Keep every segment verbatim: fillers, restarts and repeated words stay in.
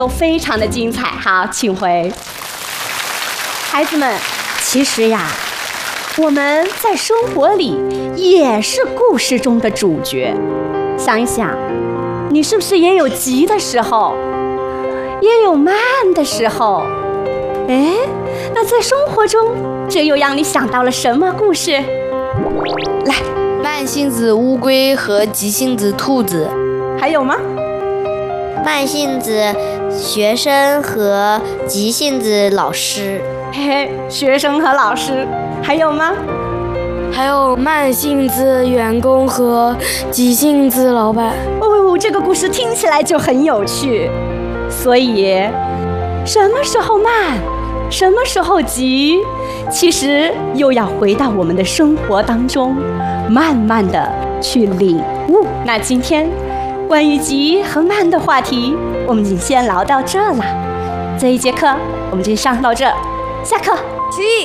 都非常的精彩。好，请回。孩子们，其实呀，我们在生活里也是故事中的主角。想一想，你是不是也有急的时候，也有慢的时候？哎，那在生活中，这又让你想到了什么故事？来， 慢性子乌龟和急性子兔子。 还有吗？ 慢性子学生和急性子老师。 嘿嘿，学生和老师。还有吗？ 还有慢性子员工和急性子老板。 哦，这个故事听起来就很有趣。所以，什么时候慢，什么时候急，其实又要回到我们的生活当中，慢慢的去领悟。那今天关于急和慢的话题，我们就先聊到这了。这一节课我们就上到这，下课。起。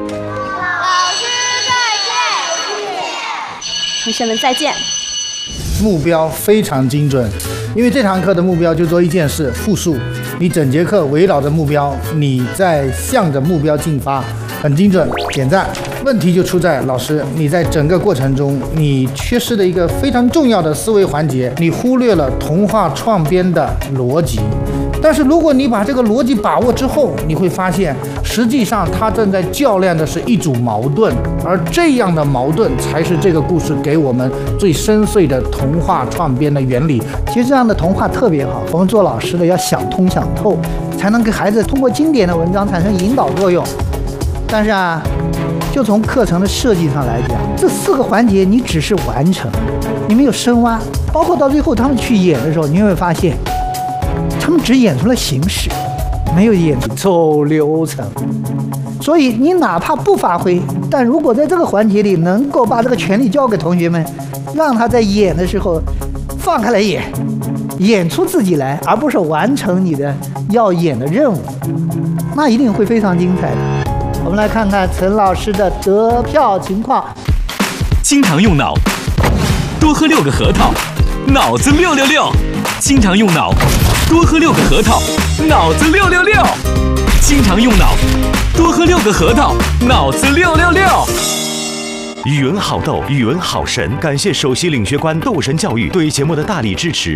同学们再见。 目标非常精准，因为这堂课的目标就做一件事，复述。你整节课围绕着目标，你在向着目标进发，很精准，点赞。问题就出在老师，你在整个过程中，你缺失的一个非常重要的思维环节，你忽略了童话创编的逻辑。但是如果你把这个逻辑把握之后，你会发现，实际上它正在较量的是一组矛盾，而这样的矛盾才是这个故事给我们最深邃的童话创编的原理。 其实这样的童话特别好，我们做老师的要想通想透，才能给孩子通过经典的文章产生引导作用。但是啊，就从课程的设计上来讲，这四个环节你只是完成，你没有深挖，包括到最后他们去演的时候，你会发现他们只演出了形式，没有演走流程。所以你哪怕不发挥，但如果在这个环节里能够把这个权利交给同学们，让他在演的时候放开来演，演出自己来，而不是完成你的要演的任务，那一定会非常精彩的。我们来看看陈老师的得票情况。 经常用脑，多喝六个核桃，脑子六六六。经常用脑，多喝六个核桃，脑子六六六。经常用脑，多喝六个核桃，脑子六六六。 语文好豆，语文好神，感谢首席领学官豆神教育对节目的大力支持。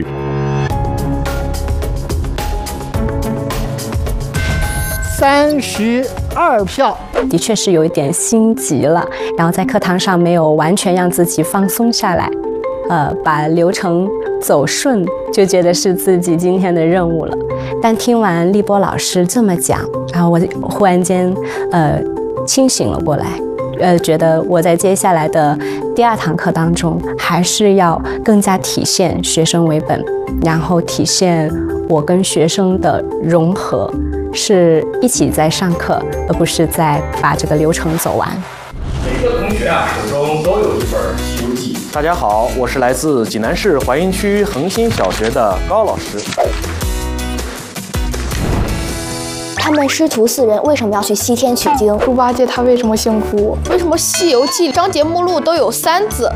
三十二票， 的确是有一点心急了，然后在课堂上没有完全让自己放松下来，呃，把流程走顺，就觉得是自己今天的任务了。但听完立波老师这么讲，然后我忽然间呃清醒了过来。呃，觉得我在接下来的第二堂课当中，还是要更加体现学生为本，然后体现我跟学生的融合，是一起在上课，而不是在把这个流程走完。 每个同学啊，手中都有一本《西游记》。 大家好，我是来自济南市淮阴区恒新小学的高老师。 他们师徒四人为什么要去西天取经？ 猪八戒他为什么姓朱？为什么《西游记》章节目录都有三字？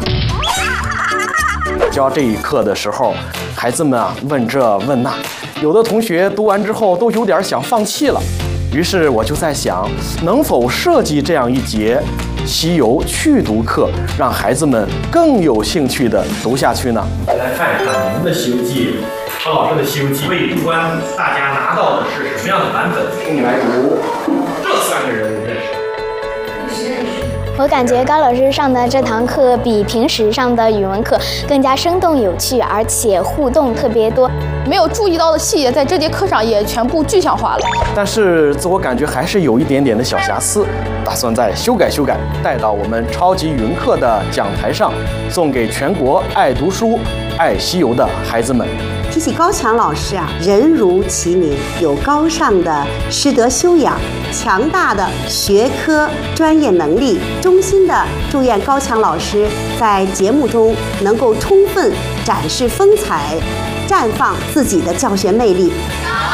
教这一课的时候，孩子们啊问这问那，有的同学读完之后都有点想放弃了。于是我就在想，能否设计这样一节西游趣读课，让孩子们更有兴趣地读下去呢？ 来看一看你们的《西游记》。高老师的《西游记》为不关大家拿到的是什么样的版本？请你来读。这三个人认识？ 我感觉高老师上的这堂课比平时上的语文课更加生动有趣，而且互动特别多。 没有注意到的细节，在这节课上也全部具象化了。 但是自我感觉还是有一点点的小瑕疵，打算再修改修改，带到我们超级语文课的讲台上，送给全国爱读书、爱西游的孩子们。 提起高强老师啊，人如其名，有高尚的师德修养，强大的学科专业能力。衷心的祝愿高强老师在节目中能够充分展示风采，绽放自己的教学魅力。